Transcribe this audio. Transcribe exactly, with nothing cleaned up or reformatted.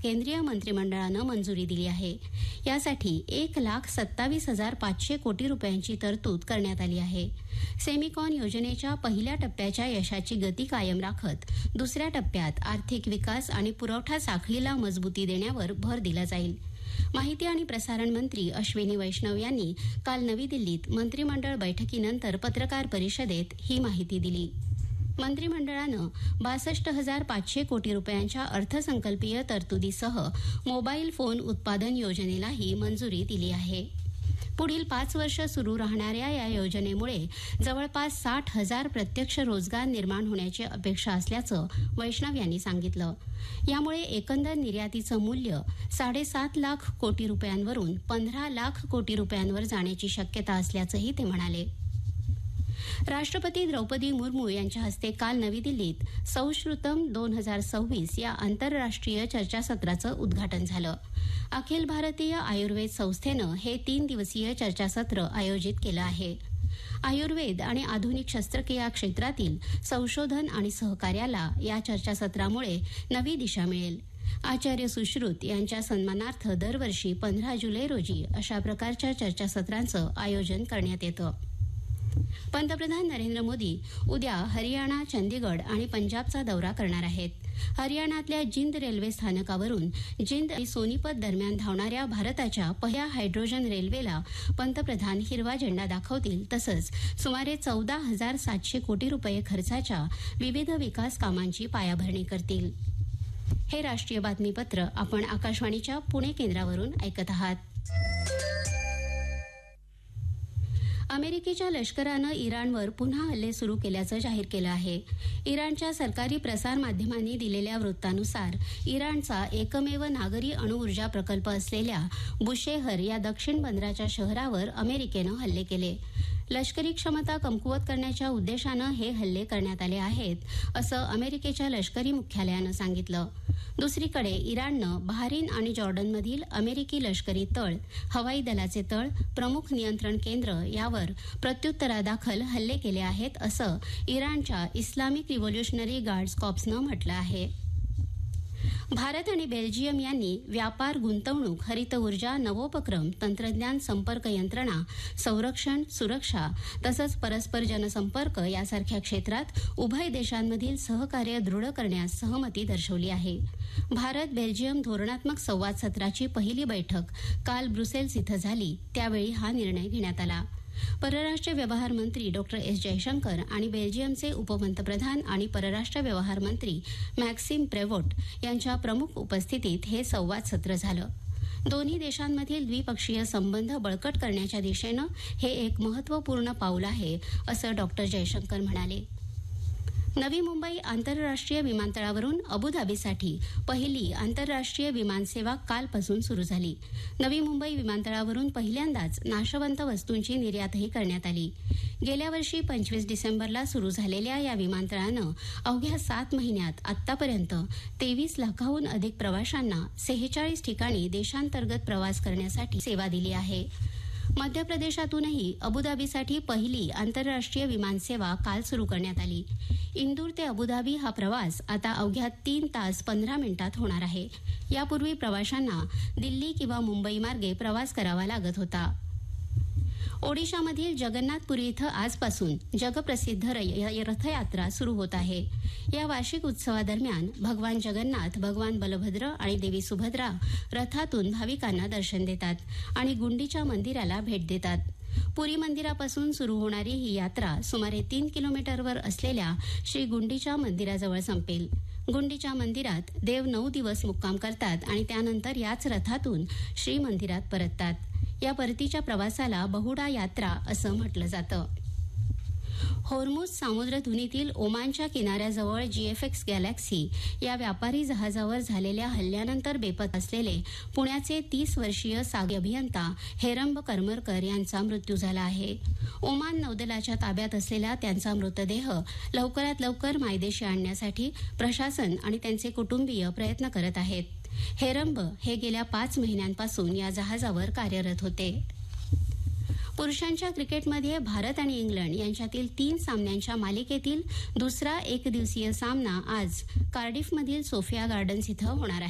केंद्रीय मंत्रिमंडळानं मंजुरी दिली आहे. यासाठी एक लाख सत्तावीस हजार पाचशे कोटी रुपयांची तरतूद करण्यात आली आहे. सेमिकॉन योजनेच्या पहिल्या टप्प्याच्या यशाची गती कायम राखत दुसऱ्या टप्प्यात आर्थिक विकास आणि पुरवठा साखळीला मजबूती देण्यावर भर दिला जाईल. माहिती आणि प्रसारण मंत्री अश्विनी वैष्णव यांनी काल नवी दिल्लीत मंत्रिमंडळ बैठकीनंतर पत्रकार परिषदेत ही माहिती दिली. मंत्रिमंडळानं बासष्ट हजार पाचशे कोटी रुपयांच्या अर्थसंकल्पीय तरतुदीसह मोबाईल फोन उत्पादन योजनेलाही मंजुरी दिली आहे. पुढील पाच वर्ष सुरू राहणाऱ्या या योजनेमुळे जवळपास साठ हजार प्रत्यक्ष रोजगार निर्माण होण्याची अपेक्षा असल्याचं वैष्णव यांनी सांगितलं. यामुळे एकंदर निर्यातीचं मूल्य साडेसात लाख कोटी रुपयांवरून पंधरा लाख कोटी रुपयांवर जाण्याची शक्यता असल्याचंही ते म्हणाले. राष्ट्रपती द्रौपदी मुर्मू यांच्या हस्ते काल नवी दिल्लीत सौश्रुतम दोन हजार सव्वीस या आंतरराष्ट्रीय चर्चासत्राचं उद्घाटन झालं. अखिल भारतीय आयुर्वेद संस्थेनं हे तीन दिवसीय चर्चासत्र आयोजित केलं आहे. आयुर्वेद आणि आधुनिक शस्त्रक्रिया क्षेत्रातील संशोधन आणि सहकार्याला या चर्चासत्रामुळे नवी दिशा मिळेल. आचार्य सुश्रुत यांच्या सन्मानार्थ दरवर्षी पंधरा जुलै रोजी अशा प्रकारच्या चर्चासत्रांचं आयोजन करण्यात येतं. पंतप्रधान नरेंद्र मोदी उद्या हरियाणा, चंदीगड आणि पंजाबचा दौरा करणार आहेत. हरियाणातल्या जिंद रेल्वे स्थानकावरून जिंद आणि सोनीपत दरम्यान धावणाऱ्या भारताच्या पहिल्या हायड्रोजन रेल्वेला पंतप्रधान हिरवा झेंडा दाखवतील. तसंच सुमारे चौदा हजार सातशे कोटी रुपये खर्चाच्या विविध विकास कामांची पायाभरणी करतील. हे राष्ट्रीय बातमीपत्र आपण आकाशवाणीच्या पुणे केंद्रावरून ऐकत आहात. अमेरिकेच्या लष्करानं इराणवर पुन्हा हल्ले सुरू केल्याचं जाहीर केलं आहे. इराणच्या सरकारी प्रसारमाध्यमांनी दिलेल्या वृत्तानुसार इराणचा एकमेव नागरी अणुऊर्जा प्रकल्प असलेल्या बुशेहर या दक्षिण बंदराच्या शहरावर अमेरिकेनं हल्ले केले. लष्करी क्षमता कमकुवत करण्याच्या उद्देशानं हे हल्ले करण्यात आले आहेत, असं अमेरिकेच्या लष्करी मुख्यालयानं सांगितलं. दुसरीकडे इराणनं बहारीन आणि जॉर्डनमधील अमेरिकी लष्करी तळ, हवाई दलाचे तळ, प्रमुख नियंत्रण केंद्र यावर प्रत्युत्तरादाखल हल्ले केले आहेत, असं इराणच्या इस्लामिक रिव्होल्युशनरी गार्ड्स कॉर्प्सनं म्हटलं आहे. भारत आणि बेल्जियम यांनी व्यापार, गुंतवणूक, हरित ऊर्जा, नवोपक्रम, तंत्रज्ञान, संपर्क यंत्रणा, संरक्षण, सुरक्षा तसंच परस्पर जनसंपर्क यासारख्या क्षेत्रात उभय देशांमधील सहकार्य दृढ करण्यास सहमती दर्शवली आहे. भारत बेल्जियम धोरणात्मक संवाद सत्राची पहिली बैठक काल ब्रुसेल्स इथं झाली. त्यावेळी हा निर्णय घेण्यात आला. परराष्ट्र व्यवहार मंत्री डॉक्टर एस जयशंकर आणि बेल्जियमचे उपपंतप्रधान आणि परराष्ट्र व्यवहार मंत्री मॅक्सिम प्रेवोट यांच्या प्रमुख उपस्थितीत हे संवाद सत्र झालं. दोन्ही देशांमधील द्विपक्षीय संबंध बळकट करण्याच्या दिशेनं हे एक महत्त्वपूर्ण पाऊल आहे, असं डॉक्टर जयशंकर म्हणाले. नवी मुंबई आंतरराष्ट्रीय विमानतळावरून अबुधाबीसाठी पहिली आंतरराष्ट्रीय विमानसेवा कालपासून सुरू झाली. नवी मुंबई विमानतळावरून पहिल्यांदाच नाशवंत वस्तूंची निर्यातही करण्यात आली. गेल्या वर्षी पंचवीस डिसेंबरला सुरू झालेल्या या विमानतळानं अवघ्या सात महिन्यात आतापर्यंत तेवीस लाखाहून अधिक प्रवाशांना सेहेचाळीस ठिकाणी देशांतर्गत प्रवास करण्यासाठी सेवा दिली आहे. मध्य प्रदेशातूनही अबुधाबीसाठी पहिली आंतरराष्ट्रीय विमानसेवा काल सुरू करण्यात आली. इंदूर ते अबुधाबी हा प्रवास आता अवघ्या तीन तास पंधरा मिनिटात होणार आहे. यापूर्वी प्रवाशांना दिल्ली किंवा मुंबई मार्गे प्रवास करावा लागत होता. ओडिशामधील जगन्नाथपुरी इथं आजपासून जगप्रसिद्ध रथयात्रा सुरू होत आहे. या वार्षिक उत्सवादरम्यान भगवान जगन्नाथ, भगवान बलभद्र आणि देवी सुभद्रा रथातून भाविकांना दर्शन देतात आणि गुंडीच्या मंदिराला भेट देतात. पुरी मंदिरापासून सुरू होणारी ही यात्रा सुमारे तीन किलोमीटरवर असलेल्या श्री गुंडीच्या मंदिराजवळ संपेल. गुंडीच्या मंदिरात देव नऊ दिवस मुक्काम करतात आणि त्यानंतर याच रथातून श्री मंदिरात परततात. या परतीच्या प्रवासाला बहुडा यात्रा असं म्हटलं जातं. होर्मुझ सामुद्रधुनीतील ओमानच्या किनाऱ्याजवळ जीएफएक्स गॅलेक्सी या व्यापारी जहाजावर झालेल्या हल्ल्यानंतर बेपत्ता असलेले पुण्याचे तीस वर्षीय सागरी अभियंता हेरंब करमरकर यांचा मृत्यू झाला आहे. ओमान नौदलाच्या ताब्यात असलेला त्यांचा मृतदेह लवकरात लवकर मायदेशी आणण्यासाठी प्रशासन आणि त्यांचे कुटुंबीय प्रयत्न करत आहेत. हेरंब हे गेल्या पाच महिन्यांपासून या जहाजावर कार्यरत होते. पुरुषांच्या क्रिकेटमध्ये भारत आणि इंग्लंड यांच्यातील तीन सामन्यांच्या मालिकेतील दुसरा एकदिवसीय सामना आज कार्डिफमधील सोफिया गार्डन्स इथं होणार आहे.